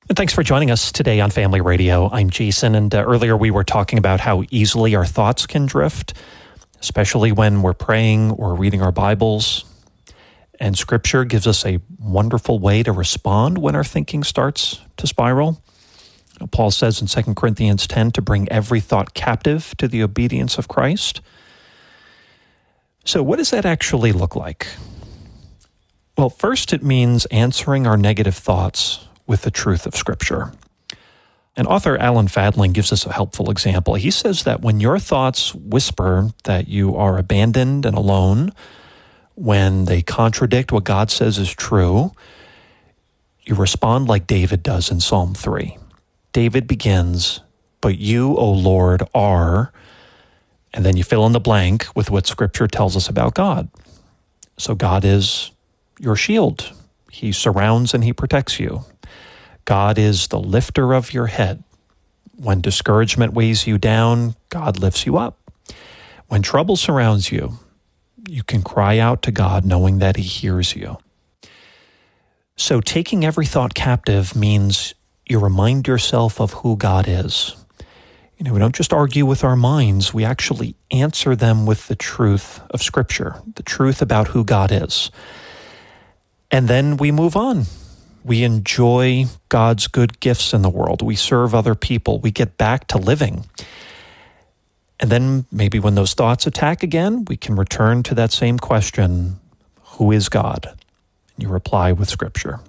And thanks for joining us today on Family Radio. I'm Jason, and earlier we were talking about how easily our thoughts can drift, especially when we're praying or reading our Bibles. And Scripture gives us a wonderful way to respond when our thinking starts to spiral. Paul says in 2 Corinthians 10 to bring every thought captive to the obedience of Christ. So what does that actually look like? Well, first it means answering our negative thoughts with the truth of Scripture. And author Alan Fadling gives us a helpful example. He says that when your thoughts whisper that you are abandoned and alone, when they contradict what God says is true, you respond like David does in Psalm 3. David begins, "But you, O Lord, are," and then you fill in the blank with what Scripture tells us about God. So God is your shield. He surrounds and He protects you. God is the lifter of your head. When discouragement weighs you down, God lifts you up. When trouble surrounds you, you can cry out to God knowing that He hears you. So taking every thought captive means you remind yourself of who God is. We don't just argue with our minds, we actually answer them with the truth of Scripture, the truth about who God is. And then we move on. We enjoy God's good gifts in the world. We serve other people. We get back to living. And then maybe when those thoughts attack again, we can return to that same question, who is God? And you reply with Scripture.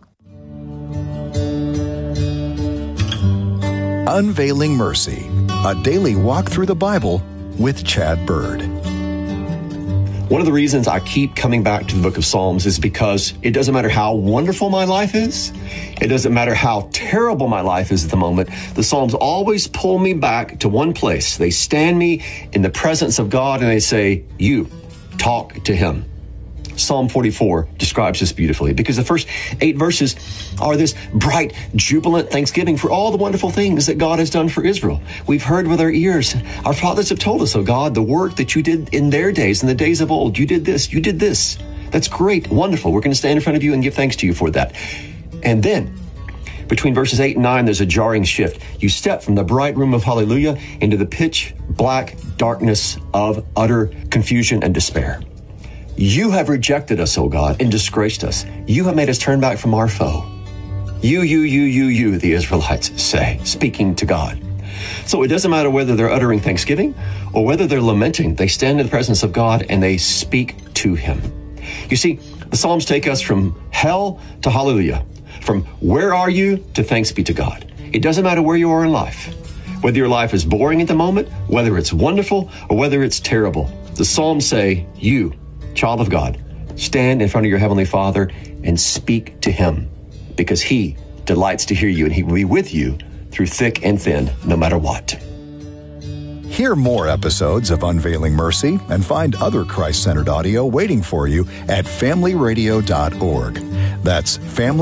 Unveiling Mercy, a daily walk through the Bible with Chad Bird. One of the reasons I keep coming back to the book of Psalms is because it doesn't matter how wonderful my life is. It doesn't matter how terrible my life is at the moment. The Psalms always pull me back to one place. They stand me in the presence of God and they say, you, talk to Him. Psalm 44 describes this beautifully because the first 8 verses are this bright, jubilant thanksgiving for all the wonderful things that God has done for Israel. We've heard with our ears. Our fathers have told us, oh God, the work that you did in their days, in the days of old. You did this, you did this. That's great, wonderful. We're going to stand in front of you and give thanks to you for that. And then between verses 8 and 9, there's a jarring shift. You step from the bright room of hallelujah into the pitch black darkness of utter confusion and despair. You have rejected us, O God, and disgraced us. You have made us turn back from our foe. You, the Israelites say, speaking to God. So it doesn't matter whether they're uttering thanksgiving or whether they're lamenting. They stand in the presence of God and they speak to Him. You see, the Psalms take us from hell to hallelujah, from where are you to thanks be to God. It doesn't matter where you are in life, whether your life is boring at the moment, whether it's wonderful, or whether it's terrible. The Psalms say, you, child of God, stand in front of your Heavenly Father and speak to Him because He delights to hear you and He will be with you through thick and thin, no matter what. Hear more episodes of Unveiling Mercy and find other Christ-centered audio waiting for you at familyradio.org. That's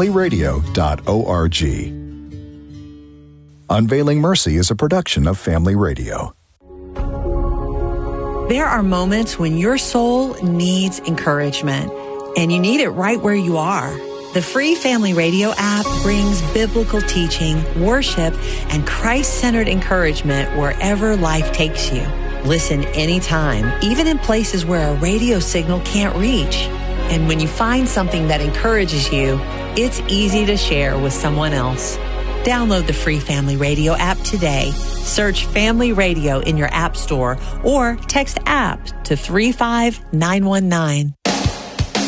familyradio.org. Unveiling Mercy is a production of Family Radio. There are moments when your soul needs encouragement, and you need it right where you are. The free Family Radio app brings biblical teaching, worship, and Christ-centered encouragement wherever life takes you. Listen anytime, even in places where a radio signal can't reach. And when you find something that encourages you, it's easy to share with someone else. Download the free Family Radio app today. Search Family Radio in your app store or text APP to 35919.